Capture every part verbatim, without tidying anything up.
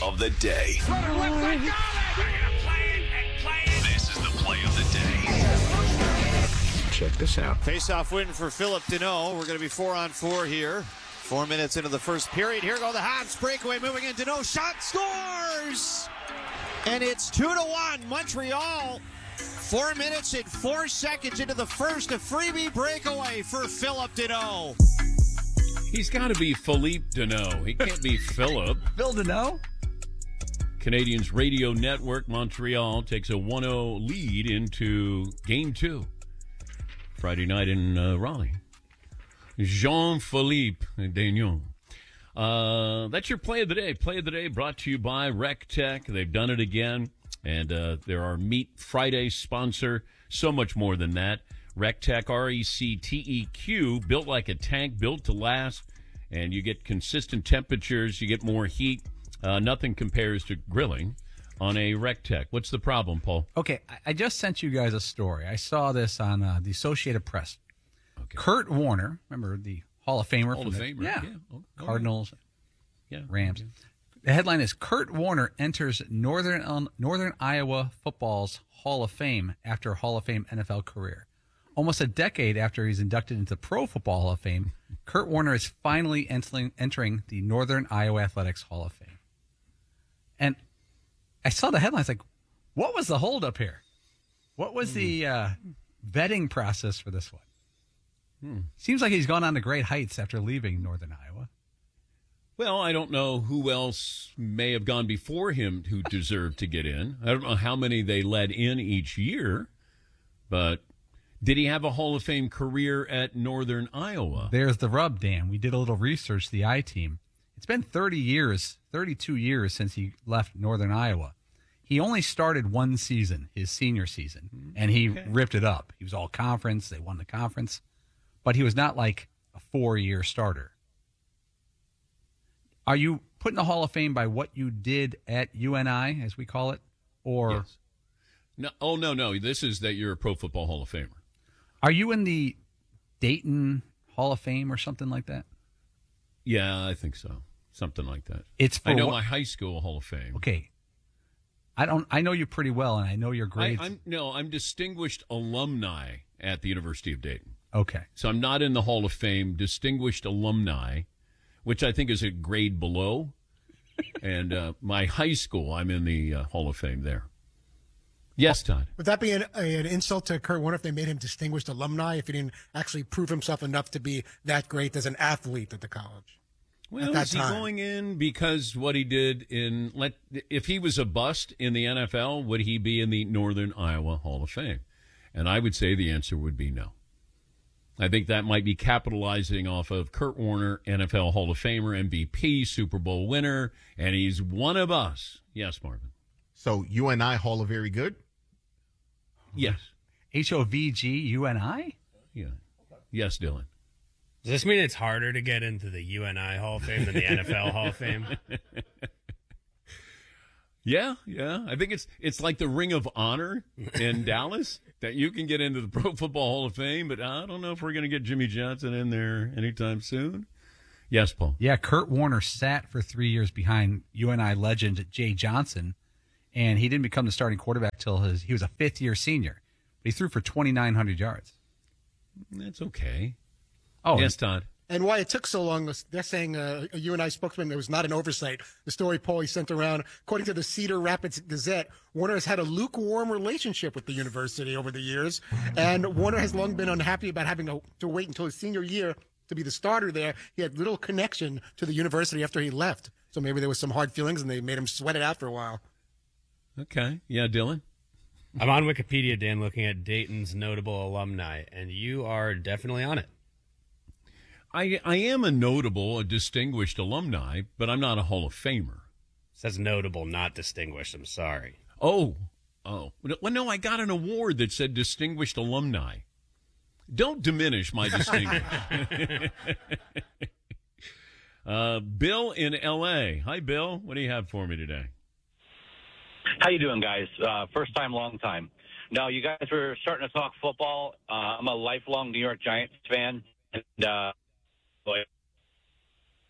of the day. This is the play of the day. Check this out. Face-off win for Phillip Danault. We're going to be four on four here. Four minutes into the first period. Here go the Habs. Breakaway moving in. Danault shot, scores! And it's two to one. Montreal. Four minutes and four seconds into the first. A freebie breakaway for Phillip Danault. He's got to be Philippe Danault. He can't be Philip. Phil Danault? Canadiens Radio Network. Montreal takes a one oh lead into Game two. Friday night in uh, Raleigh. Jean-Philippe Danault. Uh, that's your play of the day. Play of the day brought to you by RecTech. They've done it again. And uh, they're our Meat Friday sponsor. So much more than that. RecTech, R E C T E Q, built like a tank, built to last. And you get consistent temperatures. You get more heat. Uh, nothing compares to grilling on a RecTech. What's the problem, Paul? Okay, I just sent you guys a story. I saw this on uh, the Associated Press. Okay. Kurt Warner, remember the Hall of Famer? Hall from of the, Famer, yeah. yeah. Oh, oh, Cardinals, yeah. Rams. Yeah. The headline is Kurt Warner enters Northern um, Northern Iowa football's Hall of Fame after a Hall of Fame N F L career. Almost a decade after he's inducted into the Pro Football Hall of Fame, Kurt Warner is finally entering, entering the Northern Iowa Athletics Hall of Fame. And I saw the headlines like, what was the holdup here? What was mm. the uh, vetting process for this one? Hmm. Seems like he's gone on to great heights after leaving Northern Iowa. Well, I don't know who else may have gone before him who deserved to get in. I don't know how many they let in each year, but did he have a Hall of Fame career at Northern Iowa? There's the rub, Dan. We did a little research, the I-Team. It's been thirty years, thirty-two years since he left Northern Iowa. He only started one season, his senior season, and he okay. ripped it up. He was all conference. They won the conference. But he was not like a four-year starter. Are you put in the Hall of Fame by what you did at U N I, as we call it? Or yes. No, oh, no, no. This is that you're a Pro Football Hall of Famer. Are you in the Dayton Hall of Fame or something like that? Yeah, I think so. Something like that. It's for I know what? my high school Hall of Fame. Okay. I don't. I know you pretty well, and I know your grades. I, I'm, no, I'm distinguished alumni at the University of Dayton. Okay. So I'm not in the Hall of Fame, distinguished alumni, which I think is a grade below. And uh, my high school, I'm in the uh, Hall of Fame there. Yes, Todd. Would that be an, an insult to Kurt Warner if they made him distinguished alumni, if he didn't actually prove himself enough to be that great as an athlete at the college? Well, is he time? going in because what he did in let if he was a bust in the N F L, would he be in the Northern Iowa Hall of Fame? And I would say the answer would be no. I think that might be capitalizing off of Kurt Warner, N F L Hall of Famer, M V P, Super Bowl winner, and he's one of us. Yes, Marvin. So U N I Hall of Very Good? Yes. H O V G U N I? Yeah. Yes, Dylan. Does this mean it's harder to get into the U N I Hall of Fame than the N F L Hall of Fame? Yeah, yeah. I think it's it's like the Ring of Honor in Dallas, that you can get into the Pro Football Hall of Fame, but I don't know if we're going to get Jimmy Johnson in there anytime soon. Yes, Paul. Yeah, Kurt Warner sat for three years behind U N I legend Jay Johnson, and he didn't become the starting quarterback till his he was a fifth-year senior. But he threw for twenty-nine hundred yards. That's okay. Oh, yes, Todd. And why it took so long, they're saying uh, a U N I spokesman, it was not an oversight. The story Paulie sent around, according to the Cedar Rapids Gazette, Warner has had a lukewarm relationship with the university over the years. And Warner has long been unhappy about having to, to wait until his senior year to be the starter there. He had little connection to the university after he left. So maybe there was some hard feelings and they made him sweat it out for a while. Okay. Yeah, Dylan? I'm on Wikipedia, Dan, looking at Dayton's notable alumni, and you are definitely on it. I I am a notable, a distinguished alumni, but I'm not a Hall of Famer. It says notable, not distinguished. I'm sorry. Oh, oh. Well, no, I got an award that said distinguished alumni. Don't diminish my distinguished. uh, Bill in L A. Hi, Bill. What do you have for me today? How you doing, guys? Uh, first time, long time. No, you guys were starting to talk football. Uh, I'm a lifelong New York Giants fan, and uh,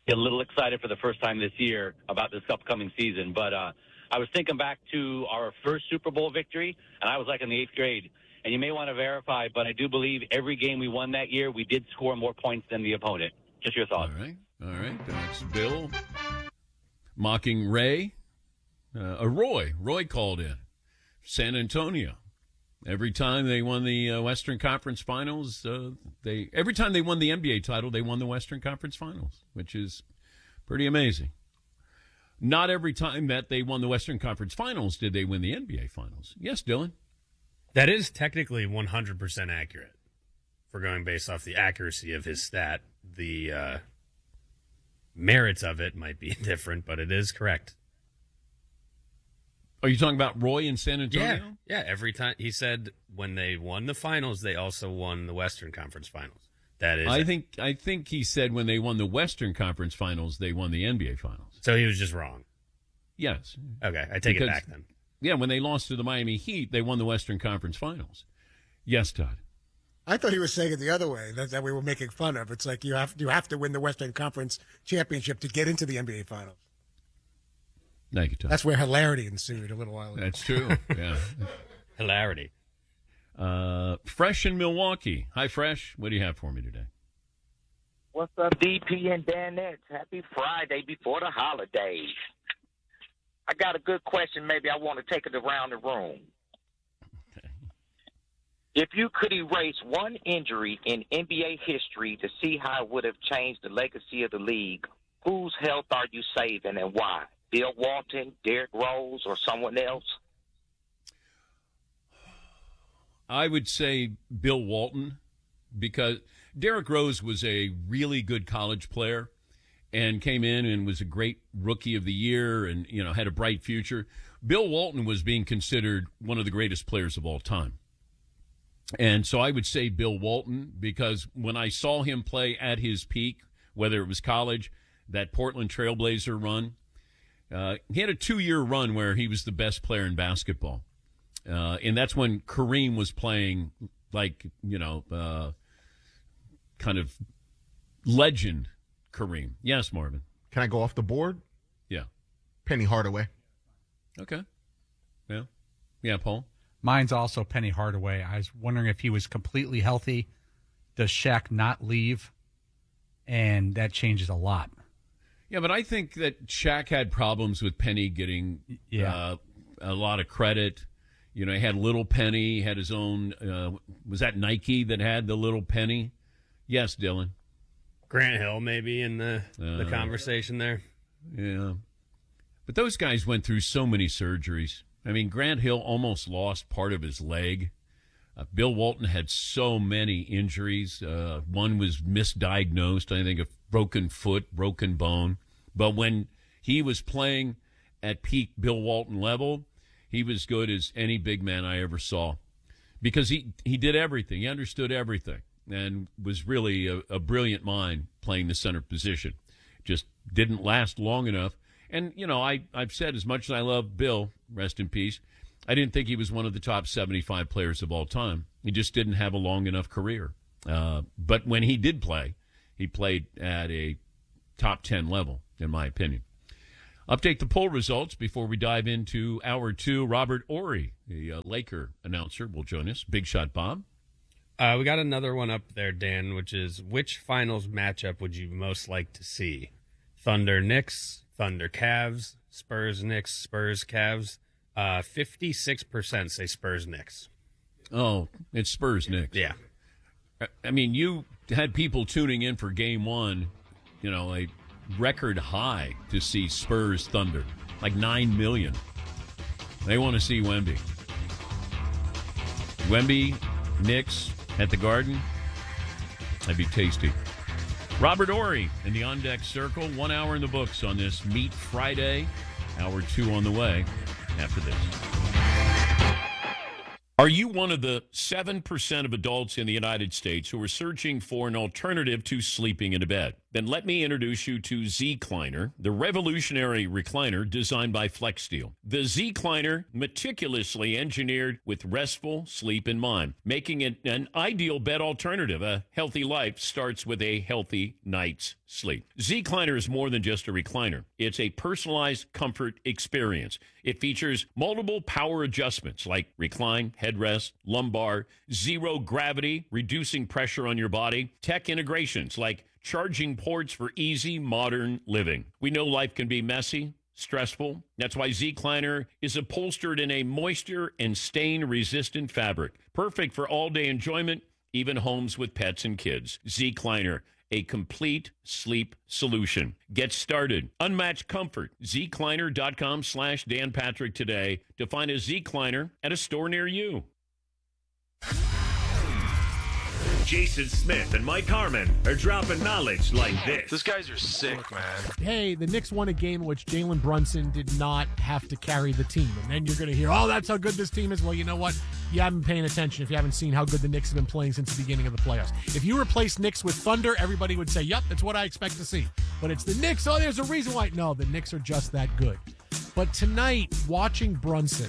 get a little excited for the first time this year about this upcoming season. But uh, I was thinking back to our first Super Bowl victory, and I was like in the eighth grade. And you may want to verify, but I do believe every game we won that year, we did score more points than the opponent. Just your thoughts. All right. All right. That's Bill mocking Ray. Uh, uh, Roy. Roy called in. San Antonio. Every time they won the uh, Western Conference Finals, uh, they every time they won the N B A title, they won the Western Conference Finals, which is pretty amazing. Not every time that they won the Western Conference Finals did they win the N B A Finals. Yes, Dylan? That is technically one hundred percent accurate. If we're going based off the accuracy of his stat, the uh, merits of it might be different, but it is correct. Are you talking about Roy in San Antonio? Yeah, yeah. Every time he said when they won the finals, they also won the Western Conference Finals. That is, I think I think he said when they won the Western Conference Finals, they won the N B A Finals. So he was just wrong. Yes. Okay, I take Because, it back then. Yeah, when they lost to the Miami Heat, they won the Western Conference Finals. Yes, Todd. I thought he was saying it the other way, that, that we were making fun of. It's like you have you have to win the Western Conference Championship to get into the N B A Finals. Thank you, Todd. That's where hilarity ensued a little while ago. That's true. Yeah. Hilarity. Uh, Fresh in Milwaukee. Hi, Fresh. What do you have for me today? What's up, D P and Danette? Happy Friday before the holidays. I got a good question. Maybe I want to take it around the room. Okay. If you could erase one injury in N B A history to see how it would have changed the legacy of the league, whose health are you saving and why? Bill Walton, Derrick Rose, or someone else? I would say Bill Walton, because Derrick Rose was a really good college player and came in and was a great rookie of the year and, you know, had a bright future. Bill Walton was being considered one of the greatest players of all time. And so I would say Bill Walton, because when I saw him play at his peak, whether it was college, that Portland Trailblazer run, uh, he had a two-year run where he was the best player in basketball. Uh, and that's when Kareem was playing like, you know, uh, kind of legend Kareem. Yes, Marvin. Can I go off the board? Yeah. Penny Hardaway. Okay. Yeah. Yeah, Paul? Mine's also Penny Hardaway. I was wondering if he was completely healthy. Does Shaq not leave? And that changes a lot. Yeah, but I think that Shaq had problems with Penny getting Yeah. uh, a lot of credit. You know, he had Little Penny, he had his own, uh, was that Nike that had the Little Penny? Yes, Dylan. Grant Hill maybe in the, the Uh, conversation there. Yeah. But those guys went through so many surgeries. I mean, Grant Hill almost lost part of his leg. Uh, Bill Walton had so many injuries. Uh, one was misdiagnosed, I think a broken foot, broken bone. But when he was playing at peak Bill Walton level, he was good as any big man I ever saw. Because he, he did everything. He understood everything and was really a, a brilliant mind playing the center position. Just didn't last long enough. And, you know, I, I've said as much as I love Bill, rest in peace, I didn't think he was one of the top seventy-five players of all time. He just didn't have a long enough career. Uh, but when he did play, he played at a top ten level, in my opinion. Update the poll results before we dive into hour two. Robert Ory, the uh, Laker announcer, will join us. Big Shot Bob. Uh, we got another one up there, Dan, which is which finals matchup would you most like to see? Thunder Knicks, Thunder Cavs, Spurs Knicks, Spurs Cavs. Uh, fifty-six percent say Spurs Knicks. Oh, it's Spurs Knicks. Yeah. I mean, you had people tuning in for game one, you know, a record high to see Spurs Thunder, like nine million. They want to see Wemby. Wemby, Knicks at the Garden. That'd be tasty. Robert Ory in the On Deck Circle. One hour in the books on this Meat Friday. Hour two on the way after this. Are you one of the seven percent of adults in the United States who are searching for an alternative to sleeping in a bed? Then let me introduce you to Z-Cliner, the revolutionary recliner designed by FlexSteel. The Z-Cliner, meticulously engineered with restful sleep in mind, making it an ideal bed alternative. A healthy life starts with a healthy night's sleep. Z-Cliner is more than just a recliner. It's a personalized comfort experience. It features multiple power adjustments like recline, headrest, lumbar, zero gravity, reducing pressure on your body, tech integrations like charging ports for easy modern living. We know life can be messy, stressful. That's why Z-Cliner is upholstered in a moisture and stain-resistant fabric. Perfect for all-day enjoyment, even homes with pets and kids. Z-Cliner, a complete sleep solution. Get started. Unmatched comfort. Z-Cliner.com slash Dan Patrick today to find a Z-Cliner at a store near you. Jason Smith and Mike Harmon are dropping knowledge like this. These guys are sick, man. Hey, the Knicks won a game in which Jalen Brunson did not have to carry the team. And then you're going to hear, oh, that's how good this team is. Well, you know what? You haven't been paying attention if you haven't seen how good the Knicks have been playing since the beginning of the playoffs. If you replace Knicks with Thunder, everybody would say, yep, that's what I expect to see. But it's the Knicks. Oh, there's a reason why. No, the Knicks are just that good. But tonight, watching Brunson,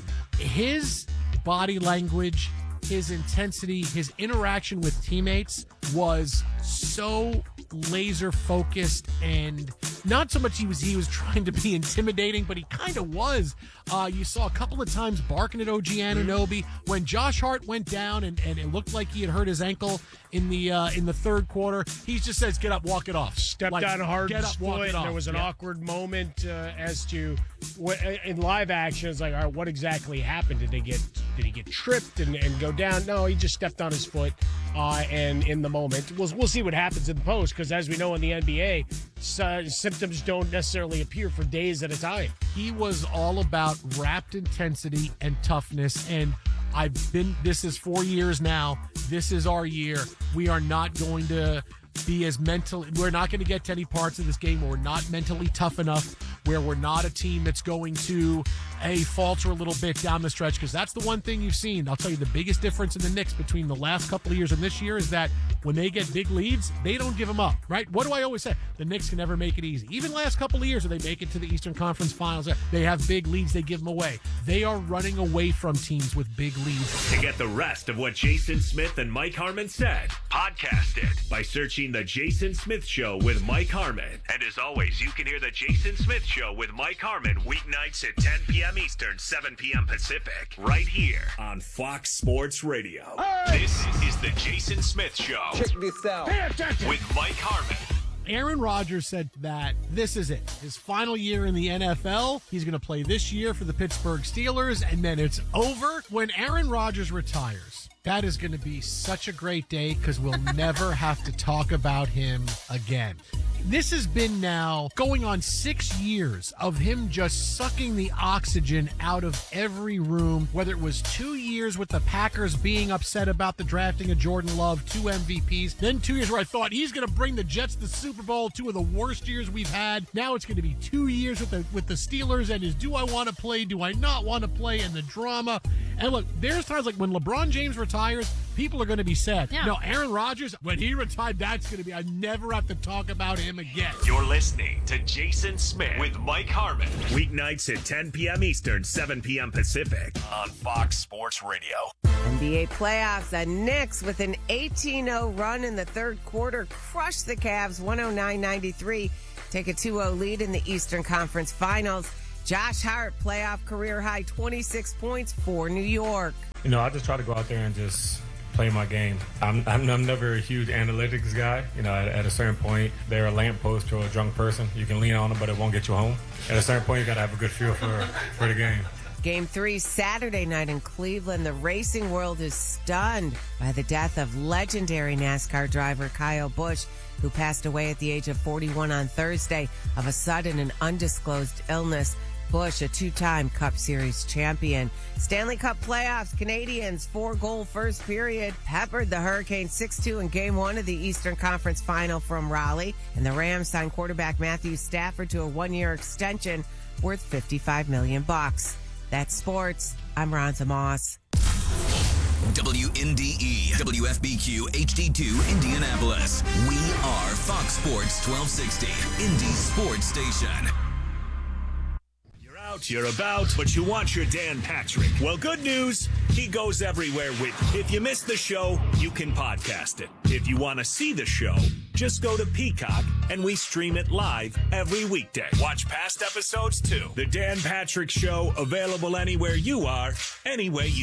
his body language, his intensity, his interaction with teammates was so laser focused, and not so much he was he was trying to be intimidating, but he kind of was. Uh, you saw a couple of times barking at O G Anunoby when Josh Hart went down, and, and it looked like he had hurt his ankle in the uh, in the third quarter. He just says, "Get up, walk it off." Stepped like, on Hart's get up, walk foot. it off. There was an yeah. awkward moment uh, as to what in live action. It's like, all right, what exactly happened? Did they get did he get tripped and, and go down? No, he just stepped on his foot. Uh, and in the moment, we'll we'll see what happens in the post, because as we know in the N B A, uh, symptoms don't necessarily appear for days at a time. He was all about rapt intensity and toughness, and I've been, this is four years now. This is our year. We are not going to be as mental. We're not going to get to any parts of this game where we're not mentally tough enough, where we're not a team that's going to a falter a little bit down the stretch, because that's the one thing you've seen. I'll tell you the biggest difference in the Knicks between the last couple of years and this year is that when they get big leads, they don't give them up, right? What do I always say? The Knicks can never make it easy. Even last couple of years, when they make it to the Eastern Conference Finals, they have big leads, they give them away. They are running away from teams with big leads. To get the rest of what Jason Smith and Mike Harmon said, podcast it by searching The Jason Smith Show with Mike Harmon. And as always, you can hear The Jason Smith Show with Mike Harmon weeknights at ten p.m. Eastern, seven p.m. Pacific, right here on Fox Sports Radio. Hey! This is The Jason Smith Show. Check this out. With Mike Harmon. Aaron Rodgers said that this is it. His final year in the N F L. He's going to play this year for the Pittsburgh Steelers, and then it's over. When Aaron Rodgers retires, that is going to be such a great day, because we'll never have to talk about him again. This has been now going on six years of him just sucking the oxygen out of every room, whether it was two years with the Packers being upset about the drafting of Jordan Love, two M V Ps, then two years where I thought he's going to bring the Jets to the Super Bowl, two of the worst years we've had. Now it's going to be two years with the with the Steelers, and his do I want to play, do I not want to play, and the drama. And look, there's times like when LeBron James retires, people are going to be sad. Yeah. No, Aaron Rodgers, when he retired, that's going to be, I never have to talk about him again. You're listening to Jason Smith with Mike Harmon. Weeknights at ten p.m. Eastern, seven p.m. Pacific on Fox Sports Radio. N B A playoffs, the Knicks with an eighteen oh run in the third quarter crushed the Cavs one oh nine ninety-three, take a two oh lead in the Eastern Conference Finals. Josh Hart, playoff career high twenty-six points for New York. You know, I just try to go out there and just play my game. I'm, I'm, I'm never a huge analytics guy. You know, at, at a certain point, they're a lamppost to a drunk person. You can lean on them, but it won't get you home. At a certain point, you got to have a good feel for, for the game. Game three, Saturday night in Cleveland. The racing world is stunned by the death of legendary NASCAR driver Kyle Busch, who passed away at the age of forty-one on Thursday of a sudden and undisclosed illness. Busch, a two-time Cup Series champion. Stanley Cup playoffs, Canadians, four-goal first period, peppered the Hurricanes six two in Game one of the Eastern Conference Final from Raleigh. And the Rams signed quarterback Matthew Stafford to a one-year extension worth fifty-five million bucks. That's sports. I'm Ronza Moss. W N D E, W F B Q H D two Indianapolis. We are Fox Sports twelve sixty, Indy's sports station. You're out, you're about, but you want your Dan Patrick. Well, good news, he goes everywhere with you. If you missed the show, you can podcast it. If you want to see the show, just go to Peacock, and we stream it live every weekday. Watch past episodes, too. The Dan Patrick Show, available anywhere you are, any way you